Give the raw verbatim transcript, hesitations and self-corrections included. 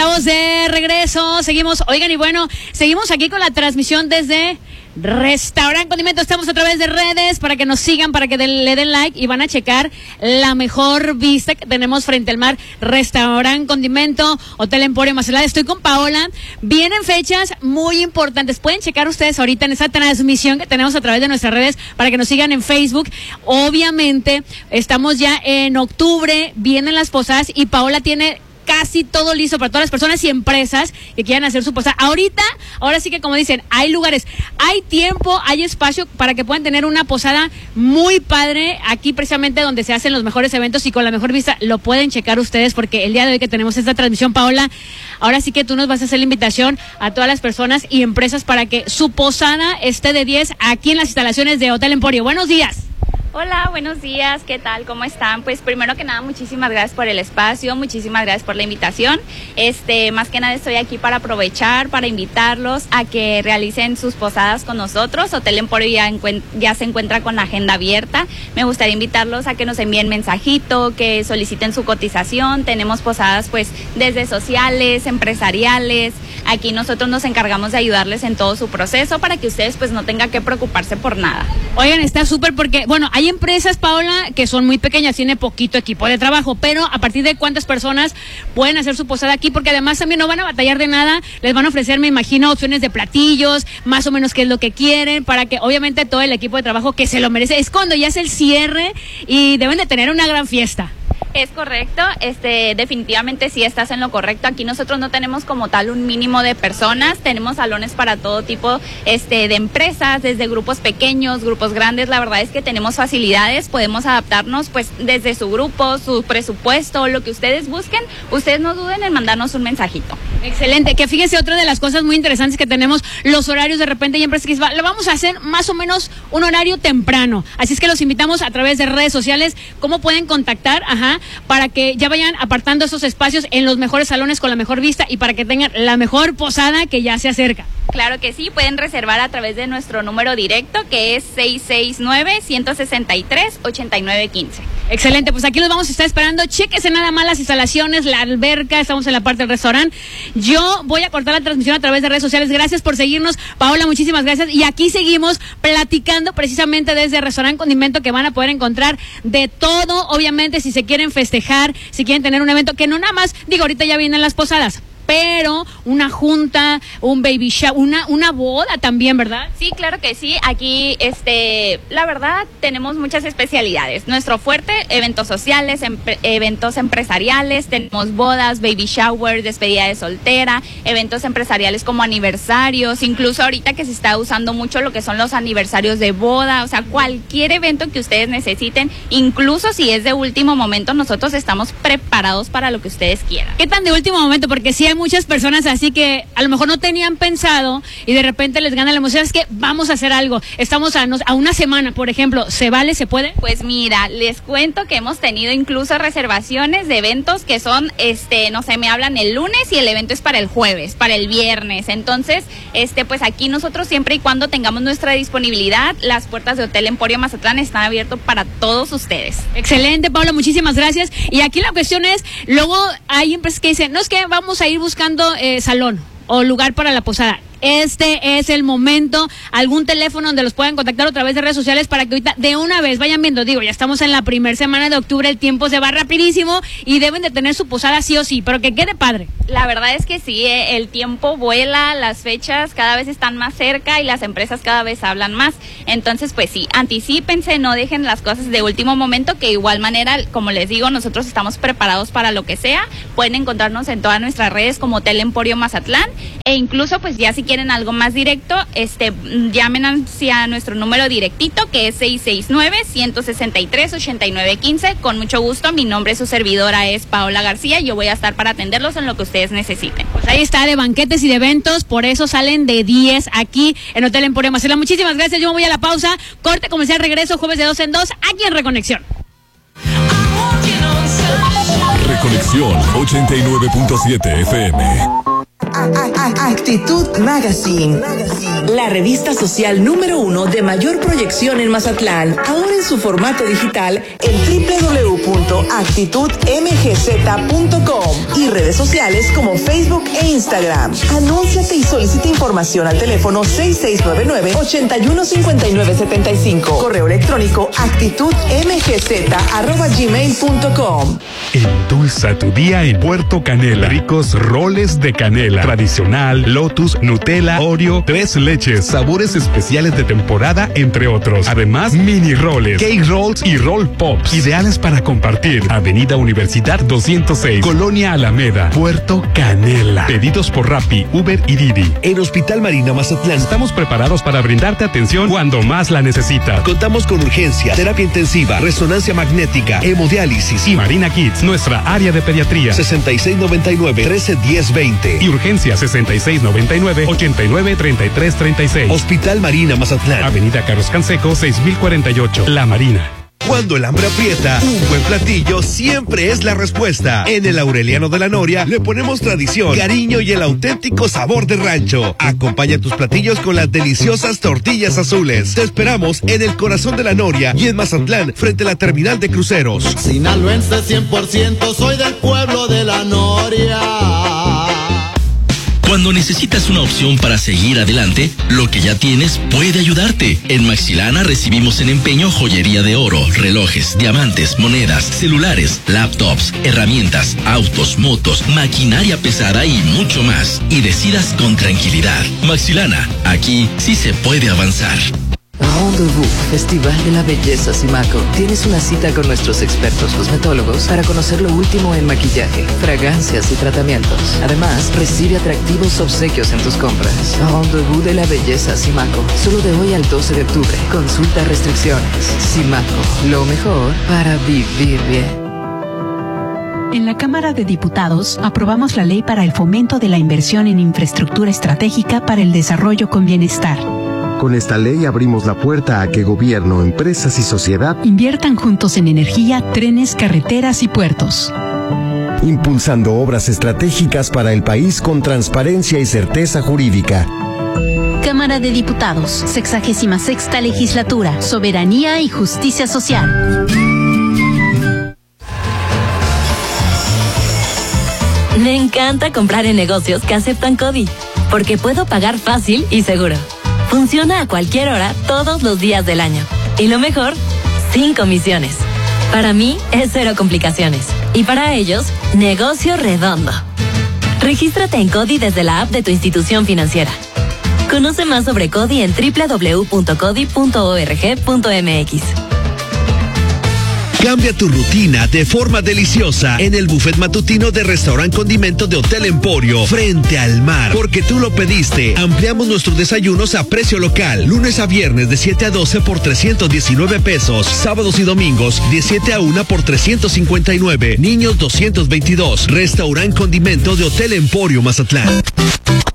Estamos de regreso, seguimos, oigan, y bueno, seguimos aquí con la transmisión desde Restaurant Condimento. Estamos a través de redes para que nos sigan, para que den, le den like y van a checar la mejor vista que tenemos frente al mar. Restaurant Condimento, Hotel Emporio Mazatlán. Estoy con Paola. Vienen fechas muy importantes. Pueden checar ustedes ahorita en esa transmisión que tenemos a través de nuestras redes para que nos sigan en Facebook. Obviamente, estamos ya en octubre, vienen las posadas y Paola tiene casi todo listo para todas las personas y empresas que quieran hacer su posada. Ahorita, ahora sí que como dicen, hay lugares, hay tiempo, hay espacio para que puedan tener una posada muy padre aquí precisamente donde se hacen los mejores eventos y con la mejor vista. Lo pueden checar ustedes porque el día de hoy que tenemos esta transmisión, Paola, ahora sí que tú nos vas a hacer la invitación a todas las personas y empresas para que su posada esté de diez aquí en las instalaciones de Hotel Emporio. Buenos días. Hola, buenos días, ¿qué tal? ¿Cómo están? Pues primero que nada, muchísimas gracias por el espacio, muchísimas gracias por la invitación. Este, más que nada estoy aquí para aprovechar, para invitarlos a que realicen sus posadas con nosotros. Hotel Emporio ya, encuent- ya se encuentra con la agenda abierta. Me gustaría invitarlos a que nos envíen mensajito, que soliciten su cotización. Tenemos posadas pues desde sociales, empresariales. Aquí nosotros nos encargamos de ayudarles en todo su proceso para que ustedes pues no tengan que preocuparse por nada. Oigan, está súper porque, bueno, hay empresas, Paola, que son muy pequeñas, tiene poquito equipo de trabajo, pero a partir de cuántas personas pueden hacer su posada aquí, porque además también no van a batallar de nada, les van a ofrecer, me imagino, opciones de platillos, más o menos qué es lo que quieren, para que obviamente todo el equipo de trabajo que se lo merece, es cuando ya es el cierre y deben de tener una gran fiesta. Es correcto, este, definitivamente sí estás en lo correcto. Aquí nosotros no tenemos como tal un mínimo de personas, tenemos salones para todo tipo este, de empresas, desde grupos pequeños, grupos grandes. La verdad es que tenemos facilidades, podemos adaptarnos pues desde su grupo, su presupuesto, lo que ustedes busquen. Ustedes no duden en mandarnos un mensajito. Excelente, que fíjense, otra de las cosas muy interesantes que tenemos, los horarios. De repente hay empresas que dicen, lo vamos a hacer más o menos un horario temprano, así es que los invitamos a través de redes sociales, cómo pueden contactar, ajá, para que ya vayan apartando esos espacios en los mejores salones con la mejor vista y para que tengan la mejor posada que ya se acerca. Claro que sí, pueden reservar a través de nuestro número directo que es seis seis nueve, uno seis tres, ocho nueve uno cinco. Excelente, pues aquí los vamos a estar esperando. Chéquese nada más las instalaciones, la alberca, estamos en la parte del restaurante. Yo voy a cortar la transmisión a través de redes sociales. Gracias por seguirnos, Paola, muchísimas gracias. Y aquí seguimos platicando precisamente desde Restaurant Condimento, que van a poder encontrar de todo, obviamente, si se quieren festejar, si quieren tener un evento, que no nada más, digo, ahorita ya vienen las posadas, pero una junta, un baby shower, una, una boda también, ¿verdad? Sí, claro que sí. Aquí, este, la verdad, tenemos muchas especialidades. Nuestro fuerte, eventos sociales, empre- eventos empresariales, tenemos bodas, baby shower, despedida de soltera, eventos empresariales como aniversarios, incluso ahorita que se está usando mucho lo que son los aniversarios de boda, o sea, cualquier evento que ustedes necesiten, incluso si es de último momento, nosotros estamos preparados para lo que ustedes quieran. ¿Qué tan de último momento? Porque sí hay muchas personas así que a lo mejor no tenían pensado y de repente les gana la emoción, es que vamos a hacer algo, estamos a, a una semana, por ejemplo, ¿se vale, se puede? Pues mira, les cuento que hemos tenido incluso reservaciones de eventos que son, este, no sé, me hablan el lunes y el evento es para el jueves, para el viernes, entonces, este, pues aquí nosotros siempre y cuando tengamos nuestra disponibilidad, las puertas de Hotel Emporio Mazatlán están abiertas para todos ustedes. Excelente, Paula, muchísimas gracias. Y aquí la cuestión es, luego hay empresas que dicen, no, es que vamos a ir buscando eh, salón o lugar para la posada. Este es el momento, algún teléfono donde los puedan contactar a través de redes sociales para que ahorita de una vez vayan viendo. Digo, ya estamos en la primera semana de octubre, el tiempo se va rapidísimo y deben de tener su posada sí o sí, pero que quede padre. La verdad es que sí, eh, el tiempo vuela, las fechas cada vez están más cerca y las empresas cada vez hablan más. Entonces, pues sí, anticípense, no dejen las cosas de último momento, que de igual manera, como les digo, nosotros estamos preparados para lo que sea. Pueden encontrarnos en todas nuestras redes como Hotel Emporio Mazatlán e incluso, pues ya si quieren algo más directo, este, llamen hacia nuestro número directito que es seis seis nueve, uno seis tres, ocho nueve uno cinco. Con mucho gusto, mi nombre, su servidora es Paola García y yo voy a estar para atenderlos en lo que ustedes necesiten. Pues ahí está, de banquetes y de eventos, por eso salen de diez aquí en Hotel Emporio Mazatlán. Muchísimas gracias, yo me voy a la pausa, corte comercial, regreso jueves de dos en dos aquí en Reconexión. Reconexión ochenta y nueve punto siete F M. Actitud Magazine, la revista social número uno de mayor proyección en Mazatlán, ahora en su formato digital en doble u doble u doble u punto actitud m g z punto com y redes sociales como Facebook e Instagram. Anúnciate y solicita información al teléfono seis seis nueve nueve, ocho uno cinco nueve siete cinco. Correo electrónico actitudmgz arroba gmail punto com. Endulza tu día en Puerto Canela. Ricos roles de canela. Tradicional, Lotus, Nutella, Oreo, tres leches, sabores especiales de temporada, entre otros. Además, mini roles, cake rolls y roll pops. Ideales para compartir. Avenida Universidad doscientos seis, Colonia Alameda, Puerto Canela. Pedidos por Rappi, Uber y Didi. En Hospital Marina Mazatlán estamos preparados para brindarte atención cuando más la necesitas. Contamos con urgencia, terapia intensiva, resonancia magnética, hemodiálisis y Marina Kids, nuestra área de pediatría. sesenta y seis noventa y nueve, trece diez veinte. Y urgencia sesenta y seis noventa y nueve, ochenta y nueve treinta y tres treinta y seis. Hospital Marina Mazatlán. Avenida Carlos Canseco, seis mil cuarenta y ocho. La Marina. Cuando el hambre aprieta, un buen platillo siempre es la respuesta. En el Aureliano de la Noria le ponemos tradición, cariño y el auténtico sabor de rancho. Acompaña tus platillos con las deliciosas tortillas azules. Te esperamos en el corazón de la Noria y en Mazatlán, frente a la terminal de cruceros. Sinaloense cien por ciento, soy del pueblo de la Noria. Cuando necesitas una opción para seguir adelante, lo que ya tienes puede ayudarte. En Maxilana recibimos en empeño joyería de oro, relojes, diamantes, monedas, celulares, laptops, herramientas, autos, motos, maquinaria pesada y mucho más. Y decidas con tranquilidad. Maxilana, aquí sí se puede avanzar. Rendezvous, Festival de la Belleza Simaco. Tienes una cita con nuestros expertos cosmetólogos para conocer lo último en maquillaje, fragancias y tratamientos. Además, recibe atractivos obsequios en tus compras. Rendezvous de la Belleza Simaco. Solo de hoy al doce de octubre. Consulta restricciones. Simaco, lo mejor para vivir bien. En la Cámara de Diputados aprobamos la ley para el fomento de la inversión en infraestructura estratégica para el desarrollo con bienestar. Con esta ley abrimos la puerta a que gobierno, empresas y sociedad inviertan juntos en energía, trenes, carreteras y puertos. Impulsando obras estratégicas para el país con transparencia y certeza jurídica. Cámara de Diputados, sexagésima sexta legislatura, soberanía y justicia social. Me encanta comprar en negocios que aceptan CODI, porque puedo pagar fácil y seguro. Funciona a cualquier hora, todos los días del año. Y lo mejor, sin comisiones. Para mí, es cero complicaciones. Y para ellos, negocio redondo. Regístrate en CODI desde la app de tu institución financiera. Conoce más sobre CODI en doble u doble u doble u punto codi punto org punto m x. Cambia tu rutina de forma deliciosa en el buffet matutino de Restaurant Condimento de Hotel Emporio, frente al mar. Porque tú lo pediste. Ampliamos nuestros desayunos a precio local. Lunes a viernes de siete a doce por trescientos diecinueve pesos. Sábados y domingos de siete a una por trescientos cincuenta y nueve. Niños doscientos veintidós. Restaurant Condimento de Hotel Emporio Mazatlán.